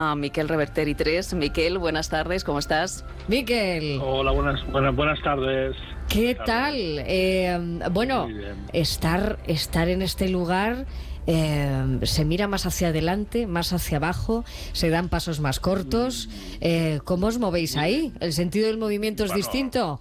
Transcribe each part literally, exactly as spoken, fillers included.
A Miquel Reverter tres. Miquel, buenas tardes, ¿cómo estás? Miquel. Hola, buenas, buenas, buenas tardes. ¿Qué Buenas tal? tardes. Eh, bueno, estar, estar en este lugar, eh, se mira más hacia adelante, más hacia abajo, se dan pasos más cortos. Eh, ¿Cómo os movéis ahí? ¿El sentido del movimiento es Bueno, distinto?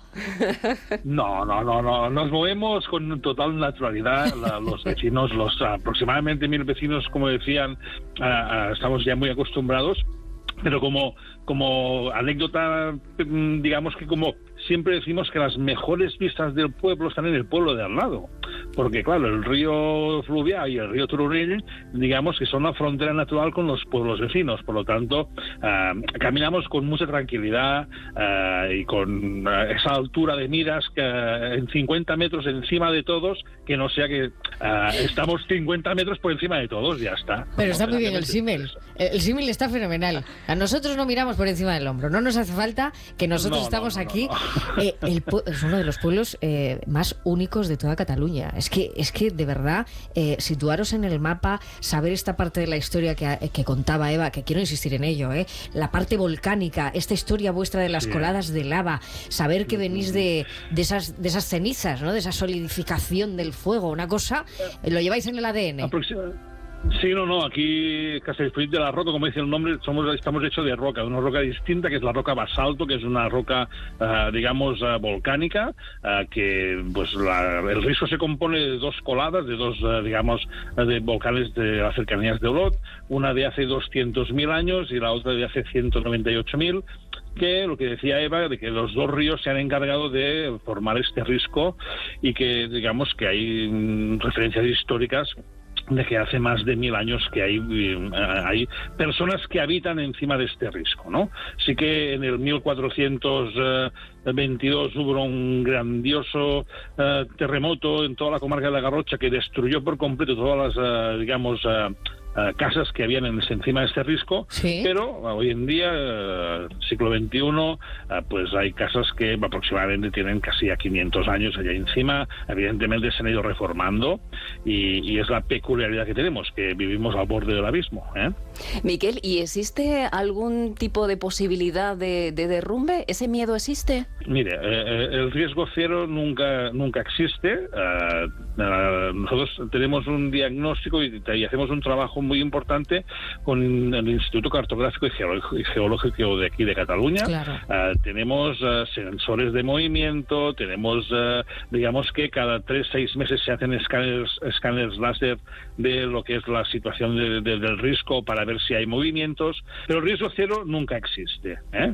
No, no, no, no. Nos movemos con total naturalidad. La, los vecinos, los aproximadamente mil vecinos, como decían, uh, uh, estamos ya muy acostumbrados. Pero como, como anécdota, digamos que como siempre decimos que las mejores vistas del pueblo están en el pueblo de al lado. Porque claro, el río Fluvià y el río Turonell, digamos que son la frontera natural con los pueblos vecinos. Por lo tanto, uh, caminamos con mucha tranquilidad uh, y con uh, esa altura de miras que uh, en cincuenta metros encima de todos, que no sea que uh, estamos cincuenta metros por encima de todos, ya está. Pero está muy bien el símil. El símil está fenomenal. A nosotros no miramos por encima del hombro. No nos hace falta que nosotros no, estamos no, no, aquí. no, no. Eh, el es uno de los pueblos eh, más únicos de toda Cataluña. Es que, es que de verdad, eh, situaros en el mapa, saber esta parte de la historia que, que contaba Eva, que quiero insistir en ello, eh, la parte volcánica, esta historia vuestra de las sí. coladas de lava, saber que venís de, de, esas, de esas cenizas, ¿no? De esa solidificación del fuego, una cosa, lo lleváis en el A D N. Aproxima... Sí, no, no, aquí Castellfollit de la Roca, como dice el nombre, somos estamos hechos de roca, de una roca distinta que es la roca basalto, que es una roca, uh, digamos, uh, volcánica, uh, que pues la, el risco se compone de dos coladas, de dos, uh, digamos, uh, de volcanes de las cercanías de Olot, una de hace doscientos mil años y la otra de hace ciento noventa y ocho mil, que lo que decía Eva, de que los dos ríos se han encargado de formar este risco y que, digamos, que hay um, referencias históricas de que hace más de mil años que hay, eh, hay personas que habitan encima de este risco, ¿no? Sí que en el mil cuatrocientos veintidós hubo un grandioso eh, terremoto en toda la comarca de la Garrocha que destruyó por completo todas las, eh, digamos, eh, Uh, casas que habían en, encima de este risco, ¿sí? Pero uh, hoy en día, uh, siglo veintiuno, uh, pues hay casas que aproximadamente tienen casi a quinientos años allá encima. Evidentemente se han ido reformando y, y es la peculiaridad que tenemos, que vivimos al borde del abismo, ¿eh? Miquel, ¿y existe algún tipo de posibilidad de, de derrumbe? ¿Ese miedo existe? Mire, eh, el riesgo cero nunca, nunca existe. Uh, uh, nosotros tenemos un diagnóstico y, y hacemos un trabajo muy importante con el Instituto Cartográfico y Geológico de aquí de Cataluña. Claro. Uh, tenemos uh, sensores de movimiento, tenemos, uh, digamos que cada tres, seis meses se hacen escáneres, escáneres láser de lo que es la situación de, de, del risco para ver si hay movimientos, pero el riesgo cero nunca existe, ¿eh?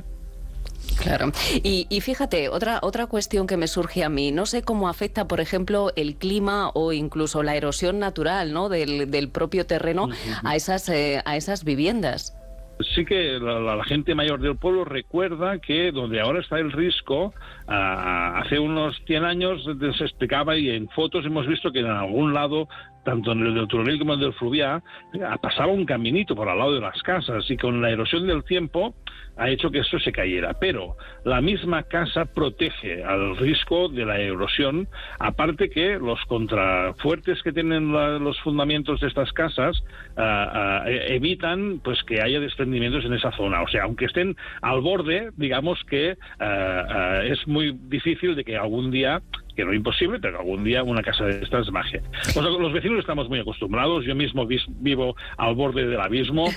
Claro. Y, y fíjate, otra otra cuestión que me surge a mí, no sé cómo afecta, por ejemplo, el clima o incluso la erosión natural, ¿no?, del, del propio terreno uh-huh. a esas eh, a esas viviendas. Sí que la, la, la gente mayor del pueblo recuerda que donde ahora está el risco, uh, hace unos cien años se explicaba y en fotos hemos visto que en algún lado, tanto en el del Turonell como en el del Fluvià, pasaba un caminito por al lado de las casas y con la erosión del tiempo ha hecho que esto se cayera. Pero la misma casa protege al riesgo de la erosión, aparte que los contrafuertes que tienen la, los fundamentos de estas casas uh, uh, evitan pues que haya desprendimientos en esa zona. O sea, aunque estén al borde, digamos que uh, uh, es muy difícil de que algún día, que no es imposible, pero algún día una casa de estas baje. Los, los vecinos estamos muy acostumbrados, yo mismo vis, vivo al borde del abismo.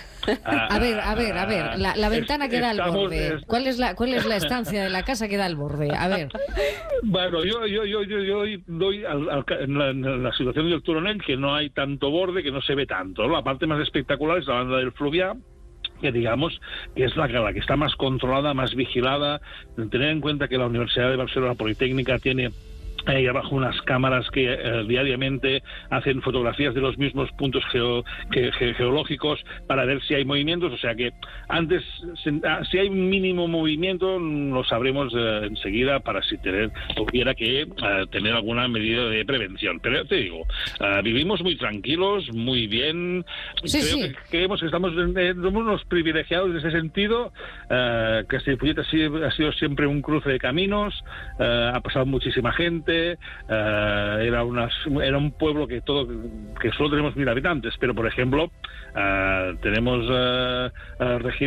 A ver, a ver, a ver, la, la ventana es, que da al borde. Es, ¿Cuál es la cuál es la estancia de la casa que da al borde? A ver. Bueno, yo yo yo yo, yo doy al, al, en, la, en la situación del Turonell, que no hay tanto borde, que no se ve tanto, ¿no? La parte más espectacular es la banda del Fluvià, que digamos que es la, la que está más controlada, más vigilada. Tener en cuenta que la Universidad de Barcelona Politécnica tiene ahí abajo unas cámaras que eh, diariamente hacen fotografías de los mismos puntos geo, que, ge, geológicos para ver si hay movimientos, o sea que antes, si, si hay un mínimo movimiento lo sabremos eh, enseguida para si tener, hubiera que eh, tener alguna medida de prevención. Pero te digo, eh, vivimos muy tranquilos, muy bien, sí, creo sí. que creemos que estamos eh, somos unos privilegiados en ese sentido. eh, Castellfollit ha sido, ha sido siempre un cruce de caminos, eh, ha pasado muchísima gente. Uh, era, unas, era un pueblo que todo que solo tenemos mil habitantes, pero por ejemplo uh, tenemos uh, uh,